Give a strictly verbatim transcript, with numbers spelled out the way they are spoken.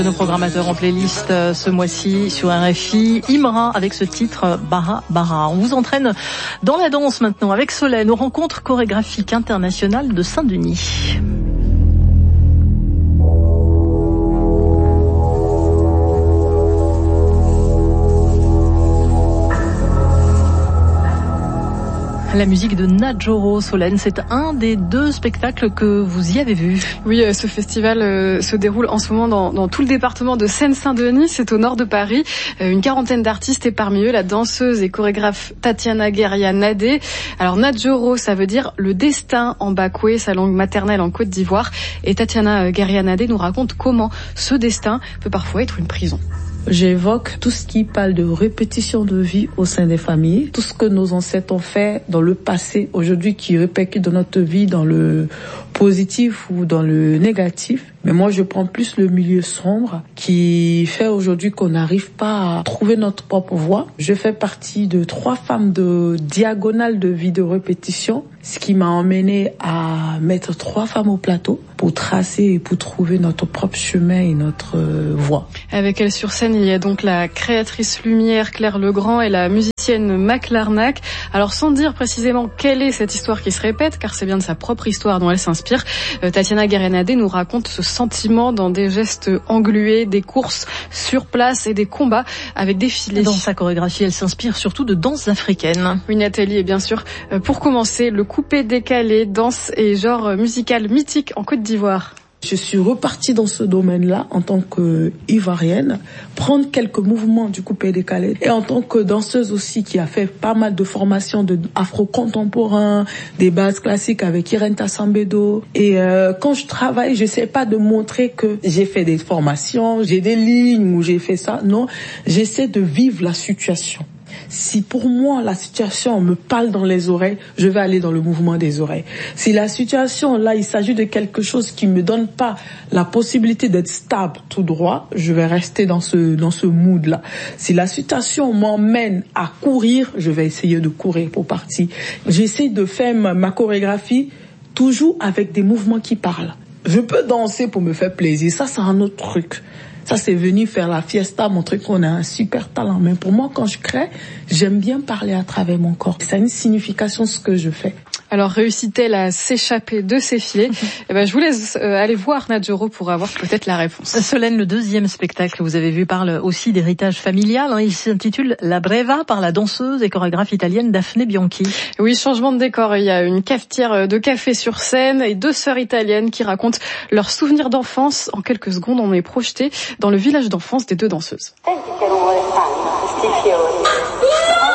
Nos programmateurs en playlist euh, ce mois-ci sur R F I, Imra avec ce titre Bara Bara. On vous entraîne dans la danse maintenant avec Solène aux rencontres chorégraphiques internationales de Saint-Denis. La musique de Nadjoro, Solène, c'est un des deux spectacles que vous y avez vu. Oui, ce festival euh, se déroule en ce moment dans, dans tout le département de Seine-Saint-Denis, c'est au nord de Paris. Euh, une quarantaine d'artistes et parmi eux la danseuse et chorégraphe Tatiana Guerrianadé. Alors Nadjoro, ça veut dire le destin en bakoué, sa langue maternelle en Côte d'Ivoire. Et Tatiana Guerrianadé nous raconte comment ce destin peut parfois être une prison. J'évoque tout ce qui parle de répétition de vie au sein des familles, tout ce que nos ancêtres ont fait dans le passé, aujourd'hui qui répercute dans notre vie, dans le positif ou dans le négatif. Mais moi, je prends plus le milieu sombre qui fait aujourd'hui qu'on n'arrive pas à trouver notre propre voie. Je fais partie de trois femmes de diagonale de vie de répétition, ce qui m'a emmené à mettre trois femmes au plateau pour tracer et pour trouver notre propre chemin et notre voie. Avec elle sur scène, il y a donc la créatrice lumière Claire Legrand et la musicienne Mac Larnac. Alors sans dire précisément quelle est cette histoire qui se répète, car c'est bien de sa propre histoire dont elle s'inspire, euh, Tatiana Guerrianadé nous raconte ce sentiment dans des gestes englués, des courses sur place et des combats avec des filets. Dans sa chorégraphie, elle s'inspire surtout de danses africaines. Oui, Nathalie, et bien sûr, euh, pour commencer, le coupé décalé, danse et genre musical mythique en Côte d'Ivoire. Je suis repartie dans ce domaine-là en tant qu'ivoirienne, prendre quelques mouvements du coupé décalé. Et en tant que danseuse aussi qui a fait pas mal de formations de afro-contemporain, des bases classiques avec Irène Tassambedo. Et euh, quand je travaille, je sais pas de montrer que j'ai fait des formations, j'ai des lignes où j'ai fait ça. Non, j'essaie de vivre la situation. Si pour moi la situation me parle dans les oreilles, je vais aller dans le mouvement des oreilles. Si la situation là, il s'agit de quelque chose qui me donne pas la possibilité d'être stable tout droit, je vais rester dans ce dans ce mood là. Si la situation m'emmène à courir, je vais essayer de courir pour partir. J'essaie de faire ma, ma chorégraphie toujours avec des mouvements qui parlent. Je peux danser pour me faire plaisir, ça c'est un autre truc. Ça, c'est venir faire la fiesta, montrer qu'on a un super talent. Mais pour moi, quand je crée, j'aime bien parler à travers mon corps. Ça a une signification, ce que je fais. Alors, réussit-elle à s'échapper de ses filets? Eh ben, je vous laisse euh, aller voir Nadjoro pour avoir peut-être la réponse. Solène, le deuxième spectacle que vous avez vu parle aussi d'héritage familial. Hein. Il s'intitule La Breva par la danseuse et chorégraphe italienne Daphne Bianchi. Oui, changement de décor. Il y a une cafetière de café sur scène et deux sœurs italiennes qui racontent leurs souvenirs d'enfance. En quelques secondes, on est projeté dans le village d'enfance des deux danseuses. Senti che rumore fanno questi fiori?